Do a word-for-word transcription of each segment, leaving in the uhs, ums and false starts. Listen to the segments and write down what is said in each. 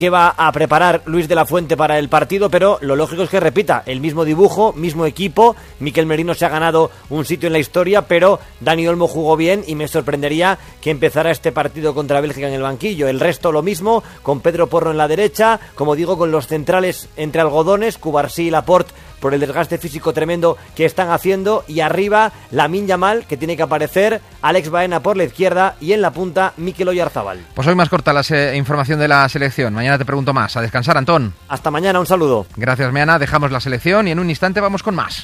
que va a preparar Luis de la Fuente para el partido, pero lo lógico es que repita el mismo dibujo, mismo equipo. Mikel Merino se ha ganado un sitio en la historia, pero Dani Olmo jugó bien y me sorprendería que empezara este partido contra Bélgica en el banquillo. El resto lo mismo, con Pedro Porro en la derecha, como digo, con los centrales entre algodones, Cubarsí y Laporte por el desgaste físico tremendo que están haciendo, y arriba Lamine Yamal, que tiene que aparecer, Alex Baena por la izquierda y en la punta Mikel Oyarzabal. Pues hoy más corta la se- información de la selección. Mañana te pregunto más. A descansar, Antón. Hasta mañana, un saludo. Gracias, Meana. Dejamos la selección y en un instante vamos con más.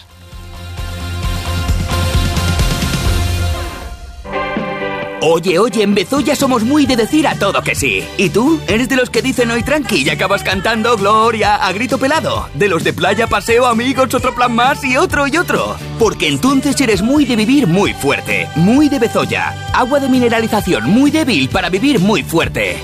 Oye, oye, en Bezoya somos muy de decir a todo que sí. ¿Y tú? ¿Eres de los que dicen hoy tranqui y acabas cantando Gloria a grito pelado? ¿De los de playa, paseo, amigos, otro plan más y otro y otro? Porque entonces eres muy de vivir muy fuerte. Muy de Bezoya. Agua de mineralización muy débil para vivir muy fuerte.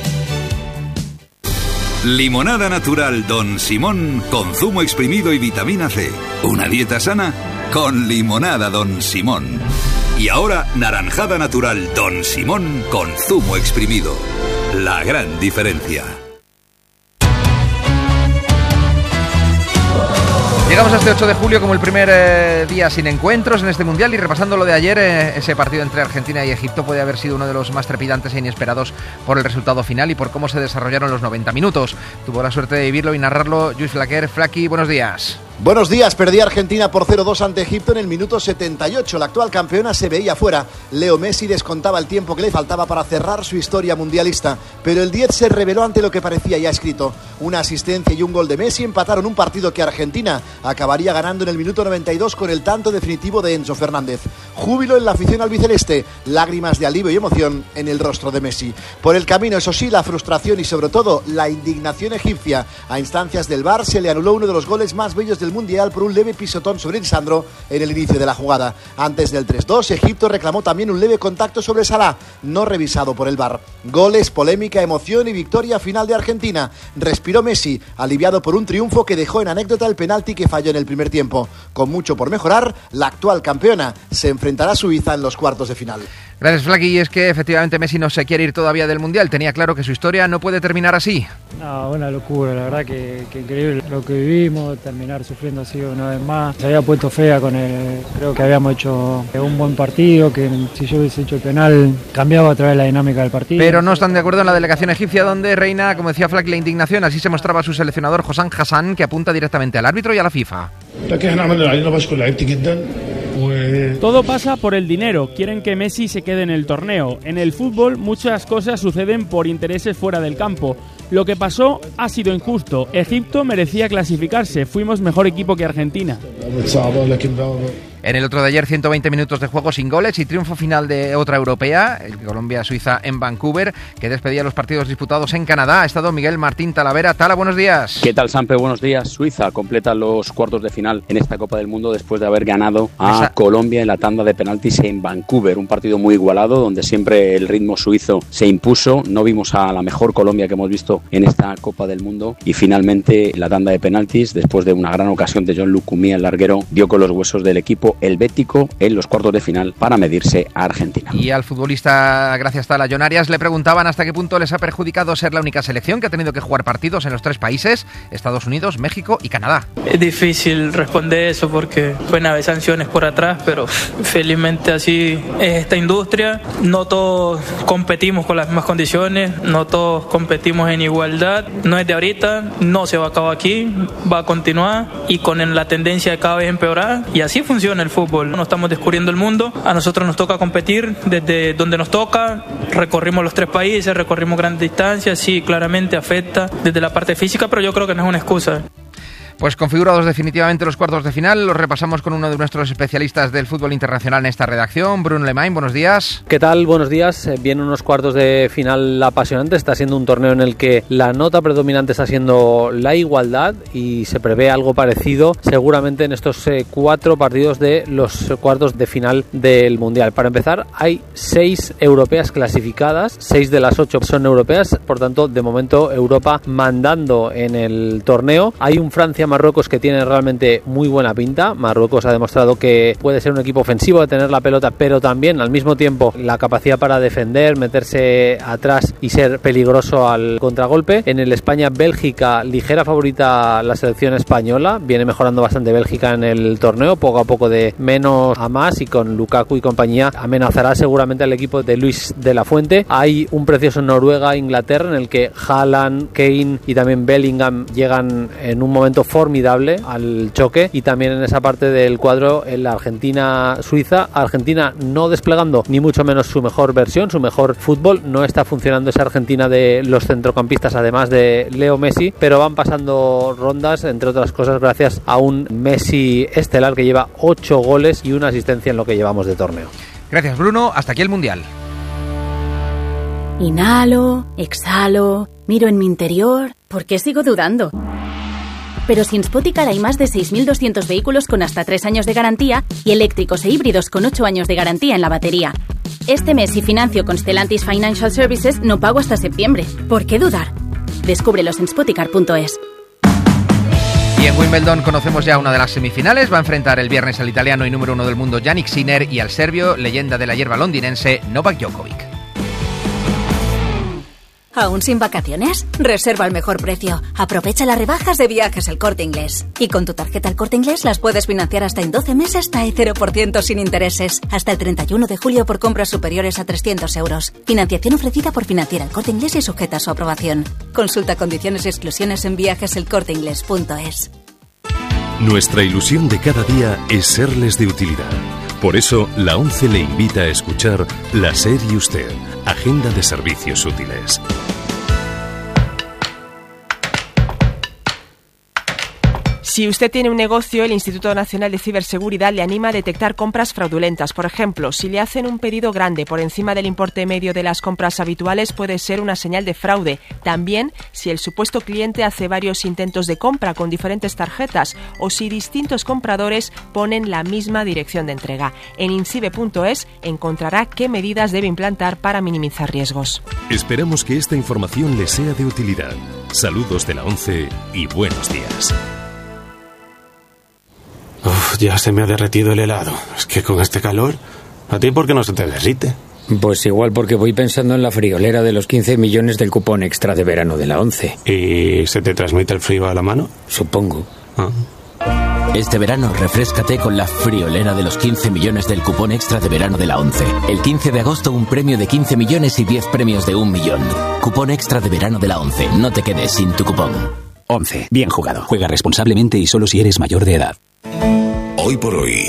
Limonada natural Don Simón con zumo exprimido y vitamina C. Una dieta sana con limonada Don Simón. Y ahora, naranjada natural Don Simón con zumo exprimido. La gran diferencia. Llegamos a este ocho de julio como el primer eh, día sin encuentros en este Mundial, y repasando lo de ayer, eh, ese partido entre Argentina y Egipto puede haber sido uno de los más trepidantes e inesperados por el resultado final y por cómo se desarrollaron los noventa minutos. Tuvo la suerte de vivirlo y narrarlo Lluís Flaquer. Flaqui, buenos días. Buenos días, perdía Argentina por cero dos ante Egipto en el minuto setenta y ocho. La actual campeona se veía fuera. Leo Messi descontaba el tiempo que le faltaba para cerrar su historia mundialista, pero el diez se reveló ante lo que parecía ya escrito. Una asistencia y un gol de Messi empataron un partido que Argentina acabaría ganando en el minuto noventa y dos con el tanto definitivo de Enzo Fernández. Júbilo en la afición albiceleste, lágrimas de alivio y emoción en el rostro de Messi. Por el camino, eso sí, la frustración y sobre todo la indignación egipcia. A instancias del V A R se le anuló uno de los goles más bellos del Mundial por un leve pisotón sobre Lisandro en el inicio de la jugada. Antes del tres dos, Egipto reclamó también un leve contacto sobre Salah, no revisado por el V A R. Goles, polémica, emoción y victoria final de Argentina. Respiró Messi, aliviado por un triunfo que dejó en anécdota el penalti que falló en el primer tiempo. Con mucho por mejorar, la actual campeona se enfrentará a Suiza en los cuartos de final. Gracias, Flaqui. Y es que efectivamente Messi no se quiere ir todavía del Mundial. Tenía claro que su historia no puede terminar así. No, una locura, la verdad que, que increíble lo que vivimos, terminar sufriendo así una vez más. Se había puesto fea con el, creo que habíamos hecho un buen partido, que si yo hubiese hecho el penal cambiaba otra vez la dinámica del partido. Pero no están de acuerdo en la delegación egipcia, donde reina, como decía Flaqui, la indignación. Así se mostraba su seleccionador Hossam Hassan, que apunta directamente al árbitro y a la FIFA. Todo pasa por el dinero. Quieren que Messi se quede en el torneo. En el fútbol muchas cosas suceden por intereses fuera del campo. Lo que pasó ha sido injusto. Egipto merecía clasificarse. Fuimos mejor equipo que Argentina. En el otro de ayer, ciento veinte minutos de juego sin goles y triunfo final de otra europea, el Colombia-Suiza en Vancouver, que despedía los partidos disputados en Canadá. Ha estado Miguel Martín Talavera. Tala, buenos días. ¿Qué tal, Sampe? Buenos días. Suiza completa los cuartos de final en esta Copa del Mundo después de haber ganado a Esa... Colombia en la tanda de penaltis en Vancouver. Un partido muy igualado, donde siempre el ritmo suizo se impuso. No vimos a la mejor Colombia que hemos visto en esta Copa del Mundo. Y finalmente, la tanda de penaltis, después de una gran ocasión de Jean-Luc Coumí, el larguero, dio con los huesos del equipo helvético en los cuartos de final para medirse a Argentina. Y al futbolista, gracias Tala, Jon Arias, le preguntaban hasta qué punto les ha perjudicado ser la única selección que ha tenido que jugar partidos en los tres países, Estados Unidos, México y Canadá. Es difícil responder eso porque pueden haber sanciones por atrás, pero felizmente así es esta industria. No todos competimos con las mismas condiciones, no todos competimos en igualdad. No es de ahorita, no se va a acabar aquí, va a continuar y con la tendencia de cada vez empeorar, y así funciona el fútbol. No estamos descubriendo el mundo, a nosotros nos toca competir desde donde nos toca. Recorrimos los tres países, recorrimos grandes distancias, sí, claramente afecta desde la parte física, pero yo creo que no es una excusa. Pues configurados definitivamente los cuartos de final, los repasamos con uno de nuestros especialistas del fútbol internacional en esta redacción, Bruno Lemain. Buenos días. ¿Qué tal? Buenos días. Vienen unos cuartos de final apasionantes. Está siendo un torneo en el que la nota predominante está siendo la igualdad y se prevé algo parecido seguramente en estos eh, cuatro partidos de los cuartos de final del Mundial. Para empezar, hay seis europeas clasificadas, seis de las ocho son europeas, por tanto, de momento Europa mandando en el torneo. Hay un Francia Francia-Marruecos, que tiene realmente muy buena pinta. Marruecos ha demostrado que puede ser un equipo ofensivo, de tener la pelota, pero también al mismo tiempo la capacidad para defender, meterse atrás y ser peligroso al contragolpe. En el España-Bélgica, ligera favorita la selección española, viene mejorando bastante Bélgica en el torneo, poco a poco de menos a más, y con Lukaku y compañía amenazará seguramente al equipo de Luis de la Fuente. Hay un precioso Noruega-Inglaterra en el que Haaland, Kane y también Bellingham llegan en un momento formidable al choque, y también en esa parte del cuadro en la Argentina-Suiza. Argentina no desplegando ni mucho menos su mejor versión, su mejor fútbol. No está funcionando esa Argentina de los centrocampistas, además de Leo Messi, pero van pasando rondas, entre otras cosas gracias a un Messi estelar que lleva ocho goles y una asistencia en lo que llevamos de torneo. Gracias, Bruno. Hasta aquí el Mundial. Inhalo, exhalo, miro en mi interior. ¿Por qué sigo dudando? Pero si en Spoticar hay más de seis mil doscientos vehículos con hasta tres años de garantía y eléctricos e híbridos con ocho años de garantía en la batería. Este mes, si financio con Stellantis Financial Services, no pago hasta septiembre. ¿Por qué dudar? Descúbrelos en spoticar punto es. Y en Wimbledon conocemos ya una de las semifinales. Va a enfrentar el viernes al italiano y número uno del mundo Jannik Sinner y al serbio, leyenda de la hierba londinense, Novak Djokovic. ¿Aún sin vacaciones? Reserva al mejor precio. Aprovecha las rebajas de Viajes El Corte Inglés. Y con tu tarjeta El Corte Inglés las puedes financiar hasta en doce meses hasta cero por ciento sin intereses. Hasta el treinta y uno de julio por compras superiores a trescientos euros. Financiación ofrecida por Financiera El Corte Inglés y sujeta a su aprobación. Consulta condiciones y exclusiones en viajes el corte inglés punto es. Nuestra ilusión de cada día es serles de utilidad. Por eso, la ONCE le invita a escuchar La SER y Usted, Agenda de Servicios Útiles. Si usted tiene un negocio, el Instituto Nacional de Ciberseguridad le anima a detectar compras fraudulentas. Por ejemplo, si le hacen un pedido grande por encima del importe medio de las compras habituales, puede ser una señal de fraude. También, si el supuesto cliente hace varios intentos de compra con diferentes tarjetas o si distintos compradores ponen la misma dirección de entrega. En insibe punto es encontrará qué medidas debe implantar para minimizar riesgos. Esperamos que esta información le sea de utilidad. Saludos de la ONCE y buenos días. Uf, ya se me ha derretido el helado. Es que con este calor, ¿a ti por qué no se te derrite? Pues igual porque voy pensando en la friolera de los quince millones del cupón extra de verano de la ONCE. ¿Y se te transmite el frío a la mano? Supongo. Ah. Este verano, refréscate con la friolera de los quince millones del cupón extra de verano de la ONCE. El quince de agosto, un premio de quince millones y diez premios de un millón. Cupón extra de verano de la ONCE. No te quedes sin tu cupón. ONCE. Bien jugado. Juega responsablemente y solo si eres mayor de edad. Hoy por hoy,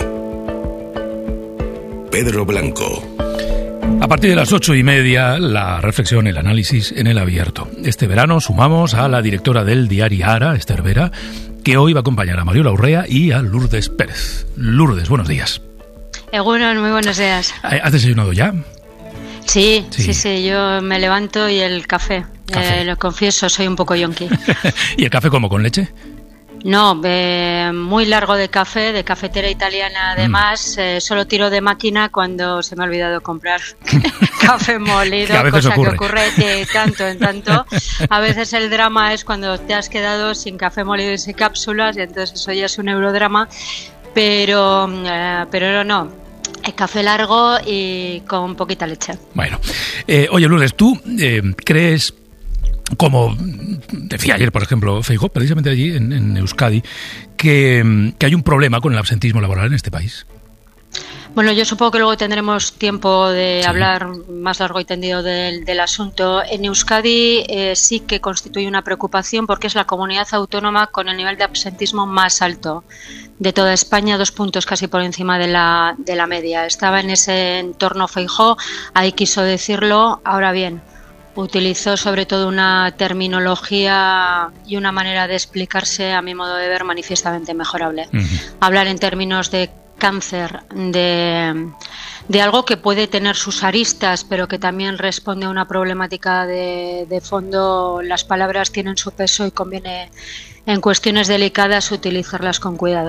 Pedro Blanco. A partir de las ocho y media, la reflexión, el análisis en el abierto. Este verano sumamos a la directora del diario Ara, Esther Vera, que hoy va a acompañar a Mariola Urrea y a Lourdes Pérez. Lourdes, buenos días. Egunon, muy buenos días. ¿Has desayunado ya? Sí, sí, sí, sí, yo me levanto y el café. café. Eh, lo confieso, soy un poco yonki. ¿Y el café como, con leche? No, eh, muy largo de café, de cafetera italiana además. Mm. Eh, solo tiro de máquina cuando se me ha olvidado comprar café molido, cosa ocurre. que ocurre de tanto en tanto. A veces el drama es cuando te has quedado sin café molido y sin cápsulas, y entonces eso ya es un eurodrama. Pero, eh, pero no, el café largo y con poquita leche. Bueno, eh, oye Lourdes, ¿tú eh, crees, como decía ayer, por ejemplo, Feijóo, precisamente allí en, en Euskadi, que, que hay un problema con el absentismo laboral en este país? Bueno, yo supongo que luego tendremos tiempo de sí. hablar más largo y tendido del, del asunto. En Euskadi eh, sí que constituye una preocupación porque es la comunidad autónoma con el nivel de absentismo más alto de toda España, dos puntos casi por encima de la, de la media. Estaba en ese entorno Feijóo, ahí quiso decirlo. Ahora bien, utilizó sobre todo una terminología y una manera de explicarse, a mi modo de ver, manifiestamente mejorable. Uh-huh. Hablar en términos de cáncer, de, de algo que puede tener sus aristas, pero que también responde a una problemática de, de fondo. Las palabras tienen su peso y conviene, en cuestiones delicadas, utilizarlas con cuidado.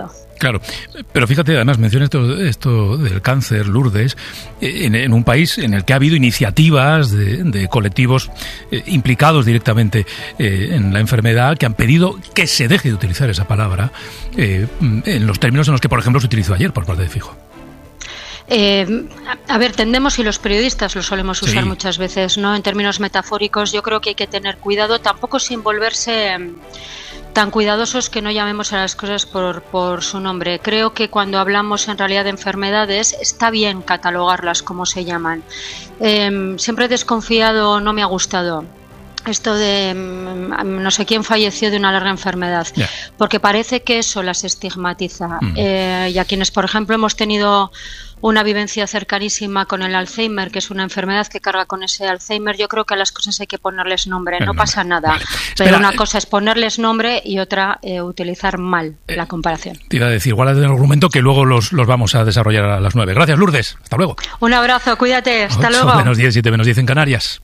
Claro, pero fíjate, además menciona esto, esto del cáncer, Lourdes, en, en un país en el que ha habido iniciativas de, de colectivos eh, implicados directamente eh, en la enfermedad que han pedido que se deje de utilizar esa palabra eh, en los términos en los que, por ejemplo, se utilizó ayer por parte de Fijo. Eh, a ver, tendemos, y los periodistas lo solemos usar sí. muchas veces, ¿no? En términos metafóricos, yo creo que hay que tener cuidado, tampoco sin volverse eh, tan cuidadosos que no llamemos a las cosas por, por su nombre. Creo que cuando hablamos en realidad de enfermedades está bien catalogarlas como se llaman. Eh, siempre he desconfiado, no me ha gustado esto de no sé quién falleció de una larga enfermedad, yeah. porque parece que eso las estigmatiza. Mm. Eh, y a quienes, por ejemplo, hemos tenido una vivencia cercanísima con el Alzheimer, que es una enfermedad que carga con ese Alzheimer, yo creo que a las cosas hay que ponerles nombre, no, no pasa nada. Vale. Pero Espera, una cosa es ponerles nombre y otra eh, utilizar mal eh, la comparación. Te iba a decir, igual el argumento que luego los, los vamos a desarrollar a las nueve. Gracias, Lourdes. Hasta luego. Un abrazo, cuídate. Hasta ocho luego. menos diez, siete menos diez en Canarias.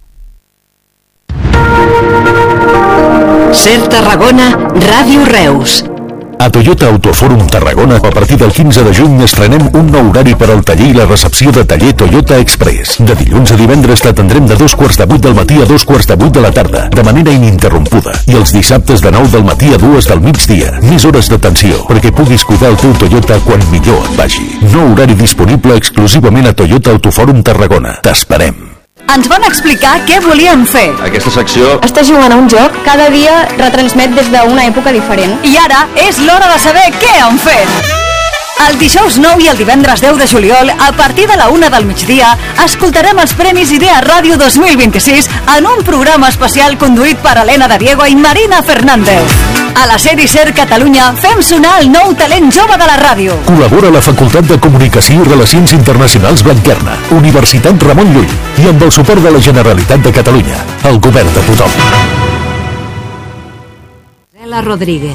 Ser Tarragona, Ràdio Reus. A Toyota Autofòrum Tarragona, a partir del quinze de juny estrenem un nou horari per al taller i la recepció de taller Toyota Express. De dilluns a divendres t'atendrem de dos quarts de vuit del matí a dos quarts de vuit de la tarda, de manera ininterrompuda. I els dissabtes de nou del matí a dues del migdia. Més hores d'atenció, perquè puguis cuidar el teu Toyota quan millor et vagi. Nou horari disponible exclusivament a Toyota Autofòrum Tarragona. T'esperem. Ens van explicar què volíem fer. Aquesta secció... Estàs jugant a un joc, cada dia retransmet des d'una època diferent. I ara és l'hora de saber què han fet. El dijous nou i el divendres deu de juliol, a partir de la una del migdia, escoltarem els Premis Idea Ràdio dos mil vint-i-sis en un programa especial conduït per Helena de Diego i Marina Fernández. A la sèrie Ser Catalunya fem sonar el nou talent jove de la ràdio. Col·labora la Facultat de Comunicació i Relacions Internacionals Blanquerna, Universitat Ramon Llull i amb el suport de la Generalitat de Catalunya, el govern de tothom. Gisela Rodríguez.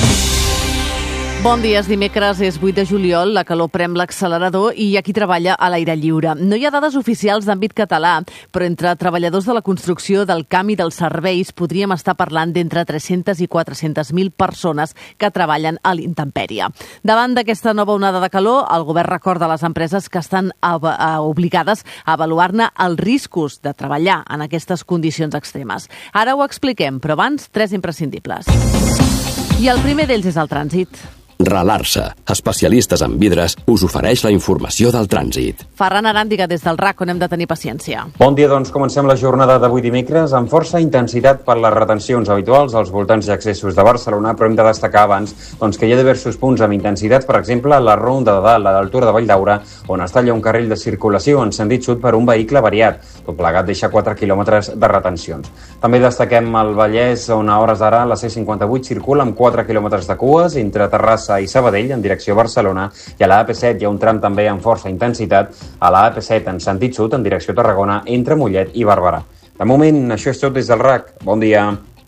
Bon dia, és dimecres, és vuit de juliol, la calor prem l'accelerador i hi ha qui treballa a l'aire lliure. No hi ha dades oficials d'àmbit català, però entre treballadors de la construcció, del camp i dels serveis podríem estar parlant d'entre tres-centes i quatre-centes mil persones que treballen a l'intempèrie. Davant d'aquesta nova onada de calor, el govern recorda a les empreses que estan obligades a avaluar-ne els riscos de treballar en aquestes condicions extremes. Ara ho expliquem, però abans, tres imprescindibles. I el primer d'ells és el trànsit. Ralarsa, especialistes en vidres, us ofereix la informació del trànsit. Ferran Aràndiga, des del R A C, on hem de tenir paciència. Bon dia, doncs comencem la jornada d'avui dimecres amb força intensitat per les retencions habituals als voltants i accessos de Barcelona, però hem de destacar abans doncs, que hi ha diversos punts amb intensitat, per exemple, la Ronda de Dalt, a l'altura de Valldaura, on es talla un carril de circulació en sentit sud per un vehicle variat. Tot plegat deixa quatre quilòmetres de retencions. També destaquem el Vallès, on a hores d'ara la C cinquanta-vuit circula amb quatre quilòmetres de cues entre Terrassa i Sabadell en direcció a Barcelona, i a la A P set hi ha un tram també amb força intensitat a la A P set en sentit sud en direcció a Tarragona entre Mollet i Barberà. De moment, això és tot des del R A C. Bon dia.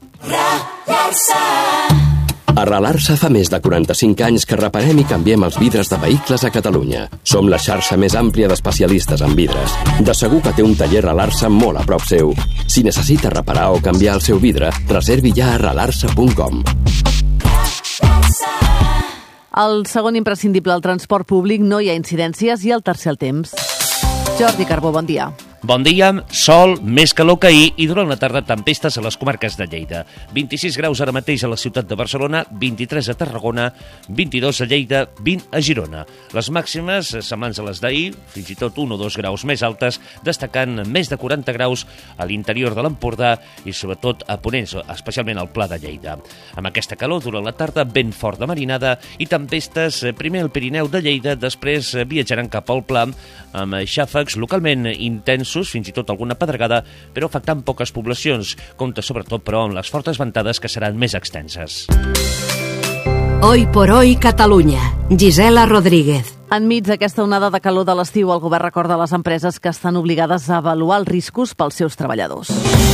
A Ralarsa fa més de quaranta-cinc anys que reparem i canviem els vidres de vehicles a Catalunya. Som la xarxa més àmplia d'especialistes en vidres. De segur que té un taller Ralarsa molt a prop seu. Si necessita reparar o canviar el seu vidre, reservi ja a ralarsa punt com. El segon imprescindible, el transport públic, no hi ha incidències, i el tercer, el temps. Jordi Carbó, bon dia. Bon dia, sol, més calor que ahir i durant la tarda tempestes a les comarques de Lleida. vint-i-sis graus ara mateix a la ciutat de Barcelona, vint-i-tres a Tarragona, vint-i-dos a Lleida, vint a Girona. Les màximes semblants a les d'ahir, fins i tot un o dos graus més altes, destacant més de quaranta graus a l'interior de l'Empordà i sobretot a Ponents, especialment al Pla de Lleida. Amb aquesta calor durant la tarda, vent fort de marinada i tempestes, primer al Pirineu de Lleida, després viatjaran cap al Pla amb xàfecs localment intensos, fins i tot alguna pedregada, però afectant poques poblacions. Compte sobretot, però, amb les fortes ventades que seran més extenses. Hoy por hoy Catalunya. Gisela Rodríguez. Enmig d'aquesta onada de calor de l'estiu, el govern recorda a les empreses que estan obligades a avaluar els riscos pels seus treballadors.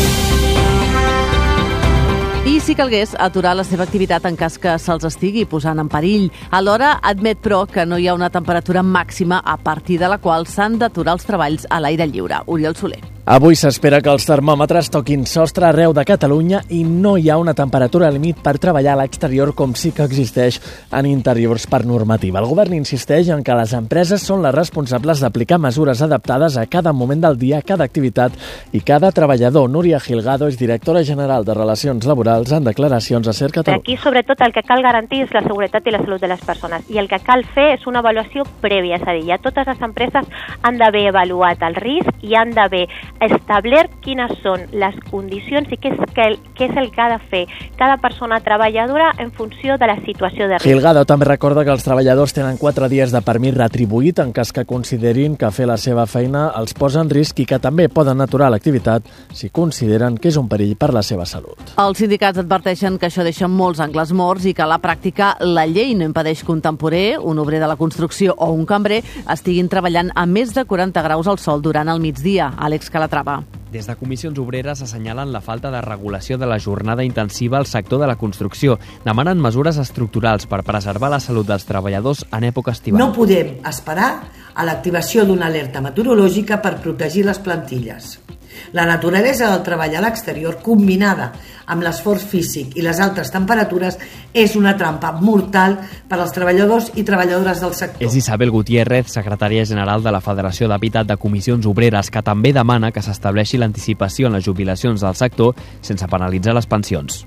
I si calgués, aturar la seva activitat en cas que se'ls estigui posant en perill. Alhora, admet, però, que no hi ha una temperatura màxima a partir de la qual s'han d'aturar els treballs a l'aire lliure. Oriol Soler. Avui s'espera que els termòmetres toquin sostre arreu de Catalunya i no hi ha una temperatura límit per treballar a l'exterior com sí que existeix en interiors per normativa. El govern insisteix en que les empreses són les responsables d'aplicar mesures adaptades a cada moment del dia, cada activitat i cada treballador. Núria Gilgado és directora general de Relacions Laborals en declaracions a Ser Catalunya. Aquí, sobretot, el que cal garantir és la seguretat i la salut de les persones i el que cal fer és una avaluació prèvia, és a dir, ja totes les empreses han d'haver avaluat el risc i han d'haver establert quines són les condicions i què és, que, què és el que ha de fer cada persona treballadora en funció de la situació de risc. Gilgado també recorda que els treballadors tenen quatre dies de permís retribuït en cas que considerin que fer la seva feina els posa en risc i que també poden aturar l'activitat si consideren que és un perill per la seva salut. Els sindicats adverteixen que això deixa molts angles morts i que a la pràctica la llei no impedeix que un temporer, un obrer de la construcció o un cambrer estiguin treballant a més de quaranta graus al sol durant el migdia. Àlex Calatrava. Des de Comissions Obreres assenyalen la falta de regulació de la jornada intensiva al sector de la construcció. Demanen mesures estructurals per preservar la salut dels treballadors en època estival. No podem esperar a l'activació d'una alerta meteorològica per protegir les plantilles. La naturalesa del treball a l'exterior, combinada amb l'esforç físic i les altes temperatures, és una trampa mortal per als treballadors i treballadores del sector. És Isabel Gutiérrez, secretària general de la Federació d'Habitat de Comissions Obreres, que també demana que s'estableixi l'anticipació en les jubilacions del sector sense penalitzar les pensions.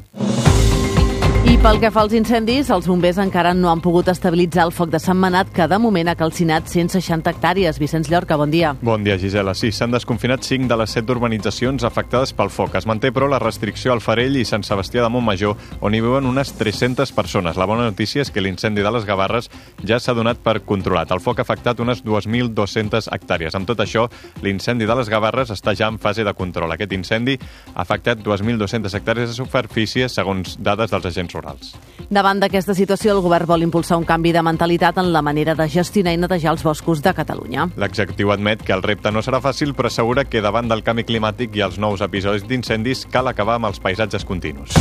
I pel que fa als incendis, els bombers encara no han pogut estabilitzar el foc de Sentmenat, que de moment ha calcinat cent seixanta hectàrees. Vicenç Llorca, bon dia. Bon dia, Gisela. Sí, s'han desconfinat cinc de les set urbanitzacions afectades pel foc. Es manté, però, la restricció al Farell i Sant Sebastià de Montmajor, on hi viuen unes tres-centes persones. La bona notícia és que l'incendi de les Gavarres ja s'ha donat per controlat. El foc ha afectat unes dos mil dues-centes hectàrees. Amb tot això, l'incendi de les Gavarres està ja en fase de control. Aquest incendi ha afectat dos mil dues-centes hectàrees de superfície, segons dades dels agents rurals. Davant d'aquesta situació, el govern vol impulsar un canvi de mentalitat en la manera de gestionar i netejar els boscos de Catalunya. L'executiu admet que el repte no serà fàcil, però assegura que davant del canvi climàtic i els nous episodis d'incendis cal acabar amb els paisatges continus.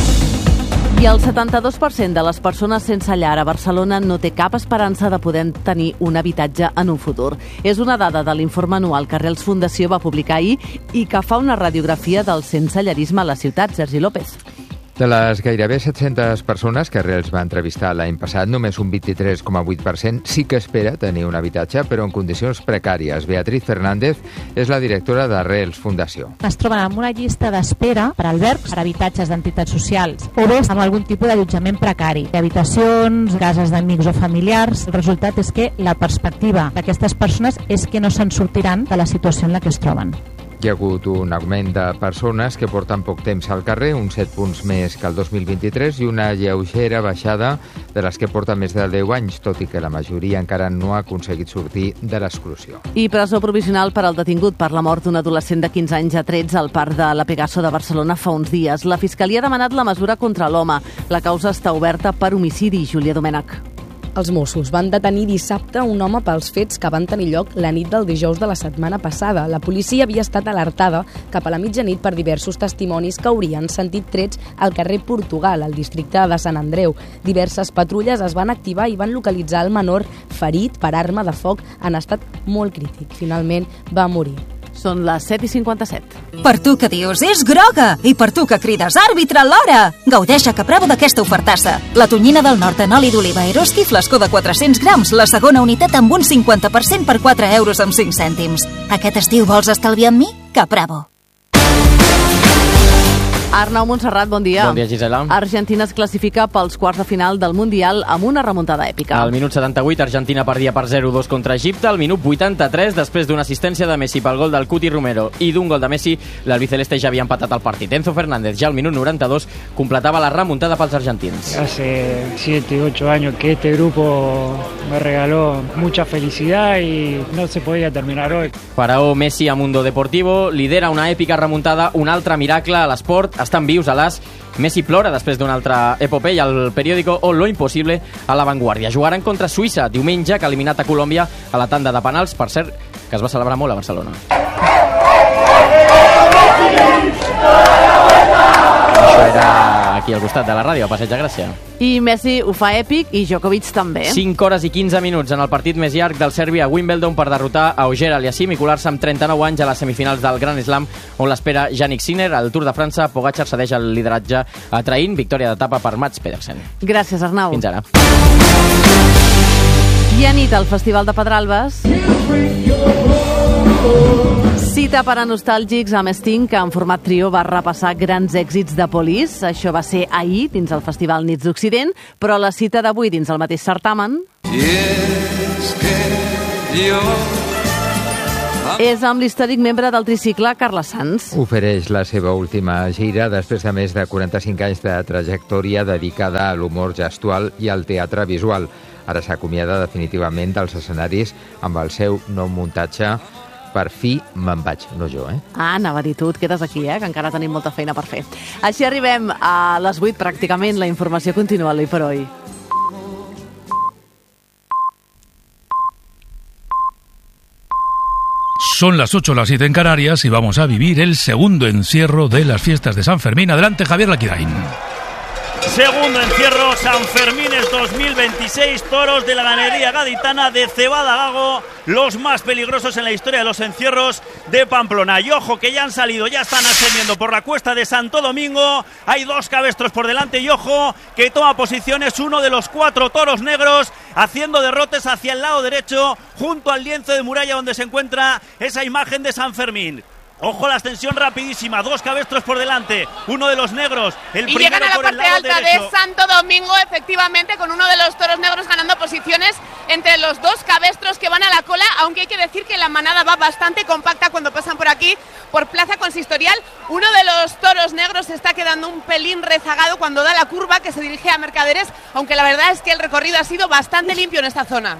I el setanta-dos per cent de les persones sense llar a Barcelona no té cap esperança de poder tenir un habitatge en un futur. És una dada de l'informe anual que Arrels Fundació va publicar ahir i que fa una radiografia del sensellarisme a la ciutat. Sergi López. De les gairebé set-centes persones que Arrels va entrevistar l'any passat, només un vint-i-tres coma vuit per cent sí que espera tenir un habitatge, però en condicions precàries. Beatriz Fernández és la directora d'Arrels Fundació. Es troben amb una llista d'espera per albergs, per habitatges d'entitats socials, o bé amb algun tipus d'allotjament precari, habitacions, cases d'amics o familiars. El resultat és que la perspectiva d'aquestes persones és que no se'n sortiran de la situació en la que es troben. Hi ha hagut un augment de persones que porten poc temps al carrer, uns set punts més que el dos mil vint-i-tres, i una lleugera baixada de les que porten més de deu anys, tot i que la majoria encara no ha aconseguit sortir de l'exclusió. I presó provisional per al detingut per la mort d'un adolescent de quinze anys a trets al parc de la Pegaso de Barcelona fa uns dies. La Fiscalia ha demanat la mesura contra l'home. La causa està oberta per homicidi. Júlia Domènech. Els Mossos van detenir dissabte un home pels fets que van tenir lloc la nit del dijous de la setmana passada. La policia havia estat alertada cap a la mitjanit per diversos testimonis que haurien sentit trets al carrer Portugal, al districte de Sant Andreu. Diverses patrulles es van activar i van localitzar el menor ferit per arma de foc en estat molt crític. Finalment va morir. Són les set i cinquanta-set. Per tu que dius, és groga! I per tu que crides, àrbitre, l'hora! Gaudeix a Capravo d'aquesta ofertassa. La tonyina del nord en oli d'oliva Eroski, flascó de quatre-cents grams, la segona unitat amb un cinquanta per cent per quatre euros amb cinc cèntims. Aquest estiu vols estalviar amb mi? Capravo. Arnau Montserrat, bon dia. Bon dia, Gisela. Argentina es classifica pels quarts de final del Mundial amb una remuntada èpica. Al minut setanta-vuit, Argentina perdia per zero dos contra Egipte. Al minut vuitanta-tres, després d'una assistència de Messi pel gol del Cuti Romero i d'un gol de Messi, l'albiceleste ja havia empatat el partit. Enzo Fernández, ja al minut noranta-dos, completava la remuntada pels argentins. Hace siete, ocho años que este grupo me regaló mucha felicidad y no se podía terminar hoy. Faraó Messi a Mundo Deportivo lidera una èpica remuntada, un altre miracle a l'esport. Estan vius a l'As. Messi plora després d'una altra epopeia al periòdico O Lo Impossible a La Vanguardia. Jugaran contra Suïssa diumenge, que ha eliminat a Colòmbia a la tanda de penals, per cert, que es va celebrar molt a Barcelona. Això era aquí al costat de la ràdio, a Passeig de Gràcia. I Messi ho fa èpic i Djokovic també. cinc hores i quinze minuts en el partit més llarg del serbi a Wimbledon per derrotar a Auger Aliassime i colar-se amb trenta-nou anys a les semifinals del Grand Slam, on l'espera Jannik Sinner. Al Tour de França, Pogačar cedeix el lideratge a Traín, victòria d'etapa per Mats Pedersen. Gràcies, Arnau. Fins ara. I a nit al Festival de Pedralbes. Cita per a nostàlgics amb Sting, que en format trio va repassar grans èxits de Police. Això va ser ahir dins el Festival Nits d'Occident, però la cita d'avui dins el mateix certamen és amb l'històric membre del tricicle, Carles Sans. Ofereix la seva última gira després de més de quaranta-cinc anys de trajectòria dedicada a l'humor gestual i al teatre visual. Ara s'acomiada definitivament dels escenaris amb el seu nou muntatge Per fi me'n vaig, no jo, eh? Ah, anava a dir, tu et quedes aquí, eh? Que encara tenim molta feina per fer. Així arribem a les vuit, pràcticament. La informació continua l'Hoy por Hoy. Son las ocho, las siete en Canarias y vamos a vivir el segundo encierro de las fiestas de San Fermín. Adelante, Javier Laquidain. Segundo encierro, Sanfermines dos mil veintiséis, toros de la ganadería gaditana de Cebada Gago, los más peligrosos en la historia de los encierros de Pamplona. Y ojo que ya han salido, ya están ascendiendo por la cuesta de Santo Domingo, hay dos cabestros por delante y ojo que toma posiciones uno de los cuatro toros negros, haciendo derrotes hacia el lado derecho, junto al lienzo de muralla donde se encuentra esa imagen de San Fermín. Ojo la ascensión rapidísima, dos cabestros por delante, uno de los negros, el y primero llegan a la por el parte lado alta derecho. de Santo Domingo, efectivamente, con uno de los toros negros ganando posiciones entre los dos cabestros que van a la cola, aunque hay que decir que la manada va bastante compacta cuando pasan por aquí, por Plaza Consistorial. Uno de los toros negros se está quedando un pelín rezagado cuando da la curva que se dirige a Mercaderes, aunque la verdad es que el recorrido ha sido bastante limpio en esta zona.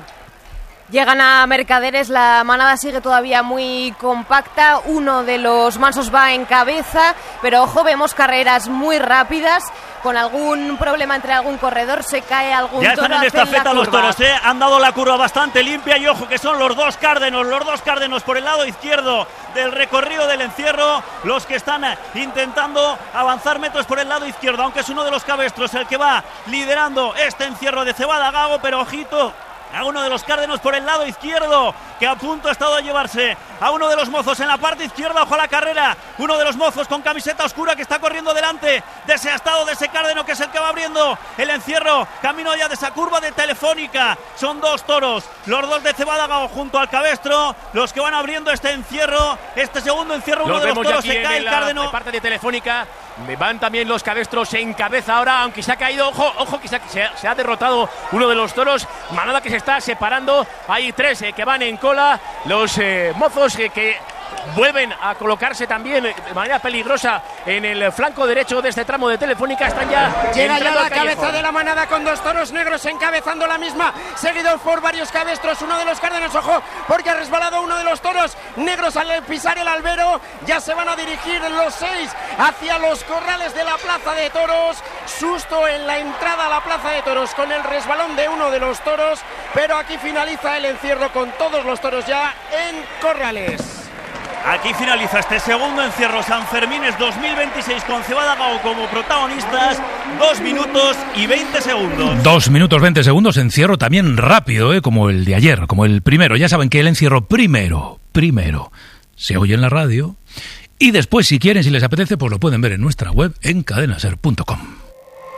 Llegan a Mercaderes, la manada sigue todavía muy compacta, uno de los mansos va en cabeza, pero ojo, vemos carreras muy rápidas, con algún problema entre algún corredor, se cae algún ya toro. Ya están en estafeta los toros, ¿eh? Han dado la curva bastante limpia y ojo que son los dos cárdenos, los dos cárdenos por el lado izquierdo del recorrido del encierro, los que están intentando avanzar metros por el lado izquierdo, aunque es uno de los cabestros el que va liderando este encierro de Cebada Gago, pero ojito a uno de los cárdenos por el lado izquierdo, que a punto ha estado de llevarse a uno de los mozos en la parte izquierda. Ojo a la carrera, uno de los mozos con camiseta oscura que está corriendo delante de ese astado, de ese cárdeno, que es el que va abriendo el encierro, camino ya de esa curva de Telefónica. Son dos toros, los dos de Cebada Gago junto al cabestro, los que van abriendo este encierro, este segundo encierro. Uno los de los toros se cae el cárdeno. De parte de Telefónica van también los cabestros en cabeza ahora, aunque se ha caído, ojo, ojo que se ha, se ha, se ha derrotado uno de los toros, manada que se está separando, hay tres eh, que van en cola, los eh, mozos eh, que vuelven a colocarse también de manera peligrosa en el flanco derecho de este tramo de Telefónica, están ya llega ya la cabeza callejón. De la manada con dos toros negros encabezando la misma, seguido por varios cabestros, uno de los cárdenos, ojo, porque ha resbalado uno de los toros negros al pisar el albero, ya se van a dirigir los seis hacia los corrales de la Plaza de Toros, susto en la entrada a la Plaza de Toros con el resbalón de uno de los toros, pero aquí finaliza el encierro con todos los toros ya en corrales. Aquí finaliza este segundo encierro Sanfermines dos mil veintiséis con Cebada Gago como protagonistas. Dos minutos y veinte segundos. Dos minutos veinte segundos, encierro también rápido, ¿eh? Como el de ayer, como el primero. Ya saben que el encierro primero, primero, se oye en la radio. Y después, si quieren, si les apetece, pues lo pueden ver en nuestra web en cadena ser punto com.